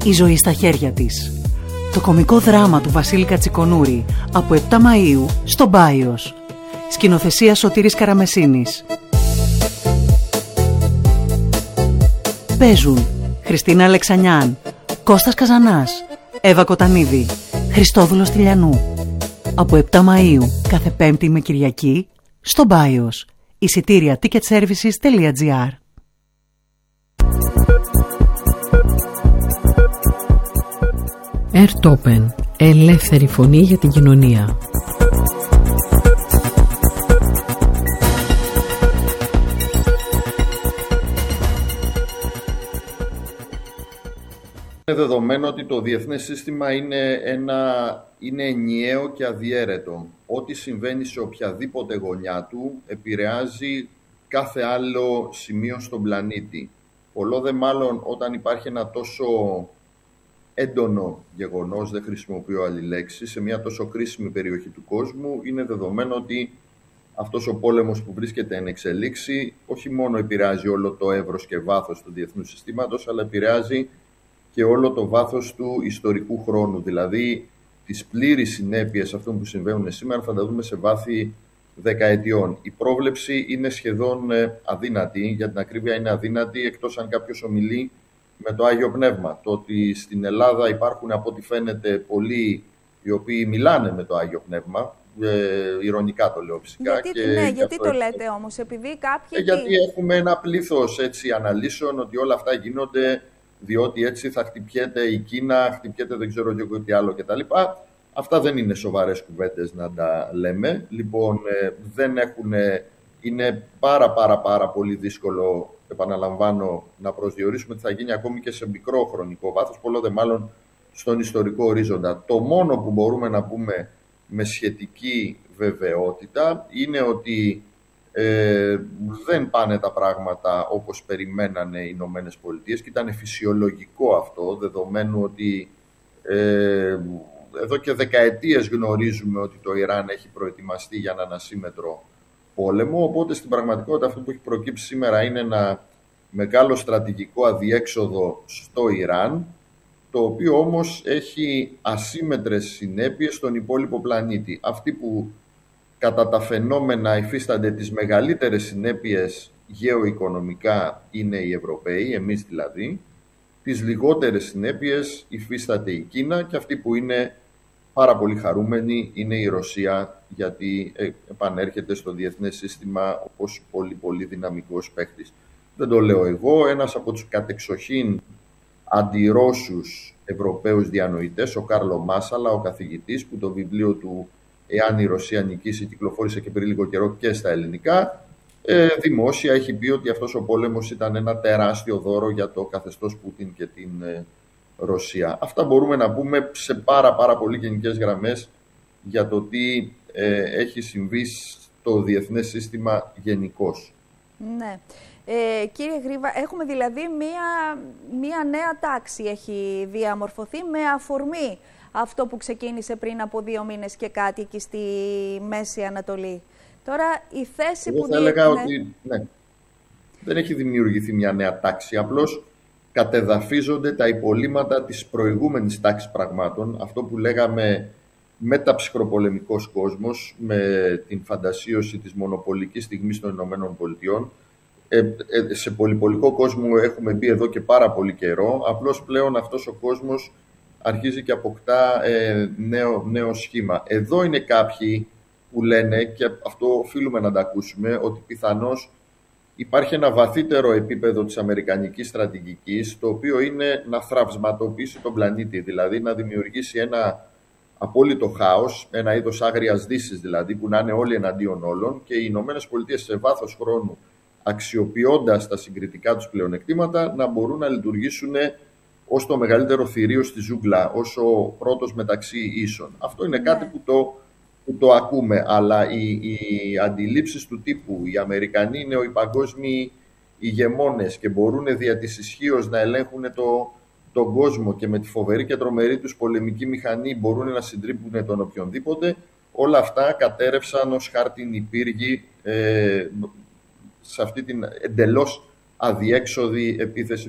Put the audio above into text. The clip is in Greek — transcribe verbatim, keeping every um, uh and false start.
Η ζωή στα χέρια της. Το κωμικό δράμα του Βασίλη Κατσικονούρη από επτά Μαΐου στο Μπάιος. Σκηνοθεσία Σωτήρης Καραμεσίνης. Παίζουν Χριστίνα Αλεξανιάν, Κώστας Καζανάς, Εύα Κοτανίδη, Χριστόδουλος Τηλιανού. Από επτά Μαΐου κάθε Πέμπτη με Κυριακή στο Μπάιος. Εισιτήρια ticketservices τελεία gr. Ερτόπεν. Ελεύθερη φωνή για την κοινωνία. Είναι δεδομένο ότι το διεθνές σύστημα είναι, ένα, είναι ενιαίο και αδιέρετο. Ό,τι συμβαίνει σε οποιαδήποτε γωνιά του επηρεάζει κάθε άλλο σημείο στον πλανήτη. Πολλό δε μάλλον όταν υπάρχει ένα τόσο έντονο γεγονός, δεν χρησιμοποιώ άλλη λέξη, σε μια τόσο κρίσιμη περιοχή του κόσμου, είναι δεδομένο ότι αυτός ο πόλεμος που βρίσκεται εν εξελίξη όχι μόνο επηρεάζει όλο το εύρος και βάθος του διεθνούς συστήματος, αλλά επηρεάζει και όλο το βάθος του ιστορικού χρόνου. Δηλαδή, τις πλήρεις συνέπειες αυτών που συμβαίνουν σήμερα θα τα δούμε σε βάθη δεκαετιών. Η πρόβλεψη είναι σχεδόν αδύνατη, για την ακρίβεια είναι αδύνατη, εκτός αν κάποιος ομιλεί με το Άγιο Πνεύμα. Το ότι στην Ελλάδα υπάρχουν, από ό,τι φαίνεται, πολλοί οι οποίοι μιλάνε με το Άγιο Πνεύμα, ε, ηρωνικά το λέω φυσικά. Γιατί, και ναι, γιατί το έχουμε... λέτε όμως, επειδή κάποιοι... Ε, γιατί έχουμε ένα πλήθος έτσι, αναλύσεων ότι όλα αυτά γίνονται διότι έτσι θα χτυπιέται η Κίνα, χτυπιέται δεν ξέρω και τι άλλο κτλ. Αυτά δεν είναι σοβαρές κουβέντες να τα λέμε. Λοιπόν, ε, δεν έχουν, είναι πάρα πάρα πάρα πολύ δύσκολο, επαναλαμβάνω, να προσδιορίσουμε τι θα γίνει ακόμη και σε μικρό χρονικό βάθος, πολλό δε μάλλον στον ιστορικό ορίζοντα. Το μόνο που μπορούμε να πούμε με σχετική βεβαιότητα είναι ότι Ε, δεν πάνε τα πράγματα όπως περιμένανε οι Ηνωμένες Πολιτείες και ήταν φυσιολογικό αυτό, δεδομένου ότι ε, εδώ και δεκαετίες γνωρίζουμε ότι το Ιράν έχει προετοιμαστεί για έναν ασύμμετρο πόλεμο, οπότε στην πραγματικότητα αυτό που έχει προκύψει σήμερα είναι ένα μεγάλο στρατηγικό αδιέξοδο στο Ιράν, το οποίο όμως έχει ασύμμετρες συνέπειες στον υπόλοιπο πλανήτη. Αυτοί που κατά τα φαινόμενα υφίστανται τις μεγαλύτερες συνέπειες γεωοικονομικά είναι οι Ευρωπαίοι, εμείς δηλαδή. Τις λιγότερες συνέπειες υφίσταται η Κίνα και αυτοί που είναι πάρα πολύ χαρούμενοι είναι η Ρωσία, γιατί επανέρχεται στο διεθνές σύστημα όπως πολύ πολύ δυναμικός παίκτης. Δεν το λέω εγώ, ένας από τους κατεξοχήν αντιρώσους Ευρωπαίους διανοητές, ο Κάρλο Μάσαλα, ο καθηγητής, που το βιβλίο του «Εάν η Ρωσία νικήσει» κυκλοφόρησε και πριν λίγο καιρό και στα ελληνικά, ε, δημόσια έχει πει ότι αυτός ο πόλεμος ήταν ένα τεράστιο δώρο για το καθεστώς Πούτιν και την ε, Ρωσία. Αυτά μπορούμε να πούμε σε πάρα πάρα πολύ γενικές γραμμές για το τι ε, έχει συμβεί στο διεθνές σύστημα γενικώς. Ναι. Ε, κύριε Γρίβα, έχουμε δηλαδή μία, μία νέα τάξη έχει διαμορφωθεί με αφορμή αυτό που ξεκίνησε πριν από δύο μήνες και κάτι εκεί στη Μέση Ανατολή. Τώρα η θέση Εγώ που... θα έλεγα ότι ναι, δεν έχει δημιουργηθεί μια νέα τάξη, απλώς κατεδαφίζονται τα υπολείμματα της προηγούμενης τάξης πραγμάτων, αυτό που λέγαμε μεταψυχροπολεμικός κόσμος, με την φαντασίωση της μονοπολικής στιγμής των Ηνωμένων Πολιτειών. Ε, ε, σε πολυπολικό κόσμο έχουμε μπει εδώ και πάρα πολύ καιρό, απλώς πλέον αυτός ο κόσμος αρχίζει και αποκτά ε, νέο, νέο σχήμα. Εδώ είναι κάποιοι που λένε, και αυτό οφείλουμε να τα ακούσουμε, ότι πιθανώς υπάρχει ένα βαθύτερο επίπεδο της αμερικανικής στρατηγικής, το οποίο είναι να θραυσματοποιήσει τον πλανήτη, δηλαδή να δημιουργήσει ένα απόλυτο χάος, ένα είδος άγριας δύσης δηλαδή, που να είναι όλοι εναντίον όλων, και οι Ηνωμένες Πολιτείες σε βάθος χρόνου, αξιοποιώντας τα συγκριτικά τους πλεονεκτήματα, να μπορούν να λειτουργήσουν ως το μεγαλύτερο θηρίο στη ζούγκλα, ως ο πρώτος μεταξύ ίσων. Αυτό είναι κάτι που το, που το ακούμε, αλλά οι, οι αντιλήψεις του τύπου, οι Αμερικανοί είναι οι παγκόσμιοι ηγεμόνες και μπορούν δια της ισχύως να ελέγχουν το, τον κόσμο και με τη φοβερή και τρομερή τους πολεμική μηχανή μπορούν να συντρίβουν τον οποιονδήποτε, όλα αυτά κατέρευσαν ως χάρτινη πύργη ε, σε αυτή την εντελώς αδιέξοδη επίθεση